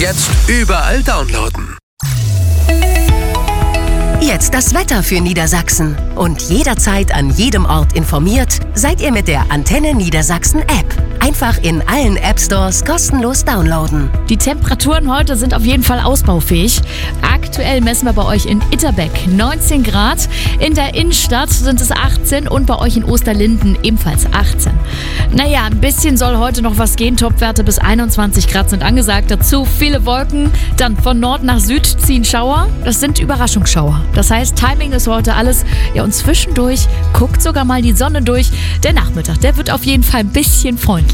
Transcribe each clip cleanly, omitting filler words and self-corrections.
Jetzt überall downloaden. Jetzt das Wetter für Niedersachsen. Und jederzeit an jedem Ort informiert seid ihr mit der Antenne Niedersachsen App. Einfach in allen App-Stores kostenlos downloaden. Die Temperaturen heute sind auf jeden Fall ausbaufähig. Aktuell messen wir bei euch in Itterbeck 19 Grad. In der Innenstadt sind es 18 und bei euch in Osterlinden ebenfalls 18. Naja, ein bisschen soll heute noch was gehen. Topwerte bis 21 Grad sind angesagt. Dazu viele Wolken. Dann von Nord nach Süd ziehen Schauer. Das sind Überraschungsschauer. Das heißt, Timing ist heute alles. Ja, und zwischendurch guckt sogar mal die Sonne durch. Der Nachmittag, der wird auf jeden Fall ein bisschen freundlicher.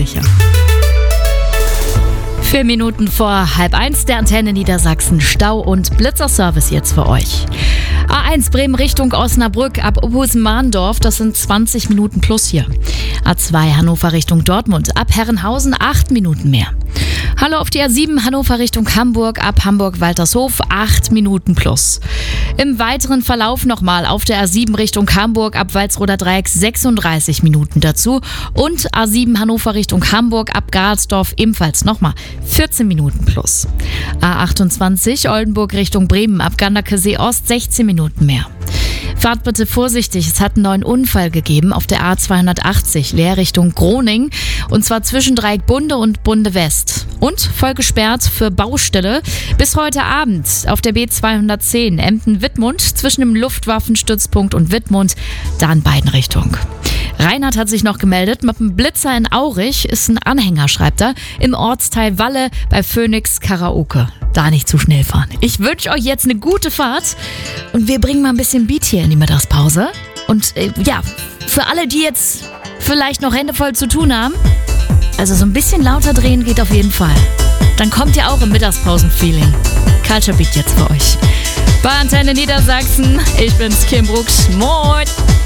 4 Minuten vor 12:30 der Antenne Niedersachsen. Stau- und Blitzerservice jetzt für euch. A1 Bremen Richtung Osnabrück ab Obusen-Mahndorf, das sind 20 Minuten plus hier. A2 Hannover Richtung Dortmund ab Herrenhausen 8 Minuten mehr. Hallo auf die A7 Hannover Richtung Hamburg ab Hamburg-Waltershof 8 Minuten plus. Im weiteren Verlauf nochmal auf der A7 Richtung Hamburg ab Walsroder Dreieck 36 Minuten dazu und A7 Hannover Richtung Hamburg ab Gartsdorf ebenfalls nochmal 14 Minuten plus. A28 Oldenburg Richtung Bremen ab Ganderkesee Ost 16 Minuten mehr. Fahrt bitte vorsichtig, es hat einen neuen Unfall gegeben auf der A280 Leer Richtung Groningen und zwar zwischen Dreieck Bunde und Bunde West. Und voll gesperrt für Baustelle bis heute Abend auf der B210 Emden-Wittmund zwischen dem Luftwaffenstützpunkt und Wittmund, da in beiden Richtungen. Reinhard hat sich noch gemeldet, mit einem Blitzer in Aurich ist ein Anhänger, schreibt er, im Ortsteil Walle bei Phoenix Karaoke. Da nicht zu schnell fahren. Ich wünsche euch jetzt eine gute Fahrt und wir bringen mal ein bisschen Beat hier in die Mittagspause. Und ja, für alle, die jetzt vielleicht noch Hände voll zu tun haben, also so ein bisschen lauter drehen geht auf jeden Fall. Dann kommt ihr auch im Mittagspausen-Feeling. Culture Beat jetzt für euch. Bei Antenne Niedersachsen, ich bin's, Kim Brooks. Moin!